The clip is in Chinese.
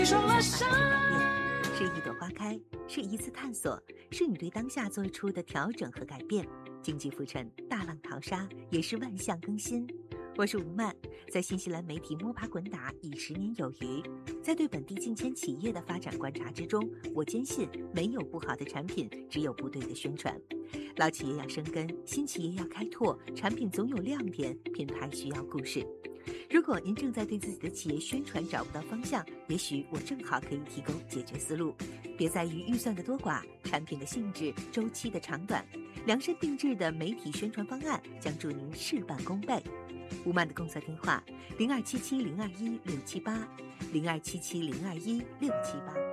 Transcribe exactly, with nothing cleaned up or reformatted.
发生的改变，是一朵花开，是一次探索，是你对当下做出的调整和改变。经济浮沉，大浪淘沙，也是万象更新。我是吴曼，在新西兰媒体摸爬滚打已十年有余，在对本地近千企业的发展观察之中，我坚信没有不好的产品，只有不对的宣传。老企业要生根，新企业要开拓，产品总有亮点，品牌需要故事。如果您正在对自己的企业宣传找不到方向，也许我正好可以提供解决思路。别在于预算的多寡、产品的性质、周期的长短，量身定制的媒体宣传方案将助您事半功倍。吴曼的工作电话：零二七七零二一六七八，零二七七零二一六七八。